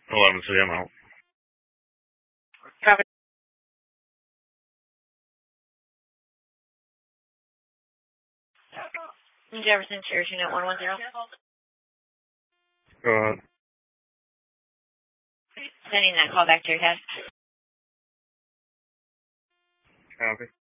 11 CM out. Copy. Jefferson, Church Unit 110. Go ahead. Sending that call back to your test. Copy.